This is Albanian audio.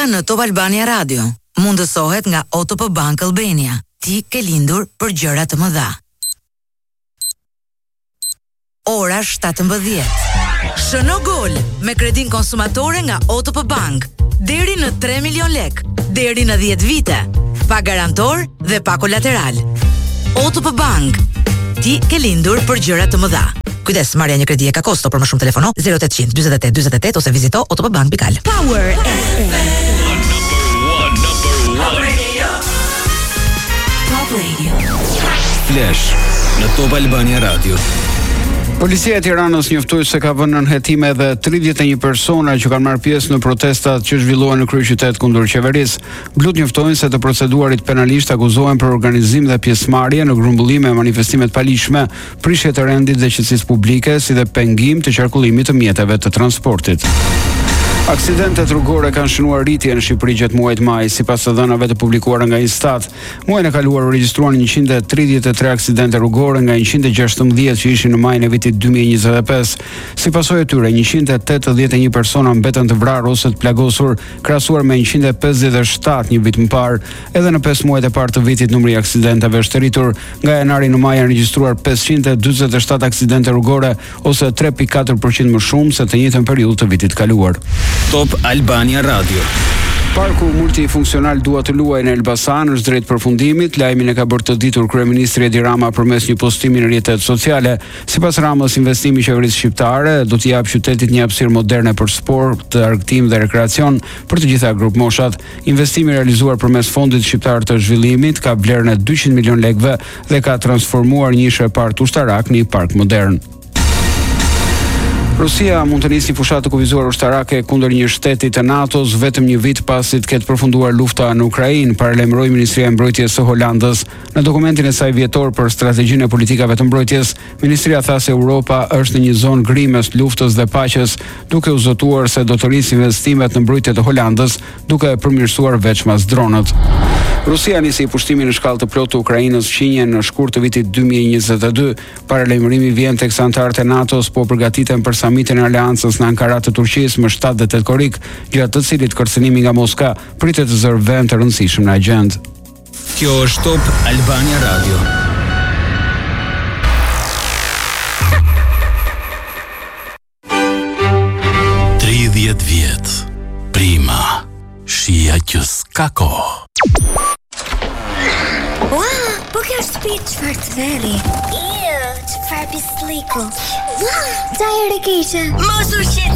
Jeta në Top Albania Radio mundësohet nga OTP Bank Albania. Ti ke lindur për gjëra të mëdha. Ora 17. Shëno gol me kredin konsumatore nga OTP Bank. Deri në 3 milion lek, deri në 10 vite. Pa garantor dhe pa kolateral. OTP Bank. Ti ke lindur për gjëra të mëdha. Kujdes, marrja një kredi e ka kosto, për më shumë telefono 0800 48 48 ose vizito otpbank.al. Power FM. Top Radio. Top Radio. Flash në Top Albania Radio. Policia e Tiranës njoftoi se ka vënë nën hetim edhe 31 persona që kanë marrë pjesë në protestat që zhvilluan në kryeqytet kundër qeverisë. Blut njoftojnë se të proceduarit penalisht akuzohen për organizim dhe pjesëmarrje në grumbullime e manifestimet paligjshme, prishje të rendit dhe qetësisë publike, si dhe pengim të qarkullimit të mjeteve të transportit. Aksidentet rrugore kanë shënuar rritje në Shqipëri gjatë muajit maj, sipas të dhënave të publikuara nga Instat. Muajin e kaluar u regjistruan 133 aksidente rrugore nga 116 që ishin në majin e vitit 2025. Si pasojë e tyre, 181 persona mbetën të vrarë ose të plagosur, krahasuar me 157 një vit më parë. Edhe në 5 muajt e parë të vitit numri i aksidenteve është rritur. Nga janari në maj janë regjistruar 547 aksidente rrugore ose 3.4% më shumë se të njëjtën periudhë të vitit kaluar. Top Albania Radio. Parku multifunksional Dua të luajë në Elbasan është drejt përfundimit. Lajmin e ka bërë të ditur kryeministri Edi Rama përmes një postimi në rrjetet sociale. Sipas Ramës, investimi i qeverisë shqiptare do t'i japë qytetit një hapësirë moderne për sport, argëtim dhe rekreacion për të gjitha grup moshat. Investimi realizuar përmes Fondit Shqiptar të Zhvillimit ka vlerën e 200 milion lekëve dhe ka transformuar një shepart ushtarak në një park modern. Rusia mund të nisë një fushatë të kufizuar ushtarake kundër një shteti të NATO-s vetëm një vit pasi të ketë përfunduar lufta në Ukrainë, paralajmëroi Ministria e Mbrojtjes së Holandës. Në dokumentin e saj vjetor për strategjinë e politikave të mbrojtjes, ministria tha se Europa është në një zonë gri mes luftës dhe paqes, duke u zotuar se do të rrisë investimet në mbrojtje të Holandës, duke përmirësuar veçmas dronët. Rusia nisi pushtimin në shkallë të plotë të Ukrainës fqinjen në shkurt të vitit 2022. Paralajmërimi vjen teksa anëtarët e NATO-s po përgatiten për samitin e aleancës në Ankara të Turqisë më 7 dhe 8 korrik, gjatë të cilit kërcënimi nga Moska pritet të zërë vend të rëndësishëm në agjendë. Kjo është Top Albania Radio. Vjet. Prima. Shia që s'ka kohë. Po kjo është shtëpi çfarë të veri. Çfarë pisliku. Ca herë keqe. Mos u shit.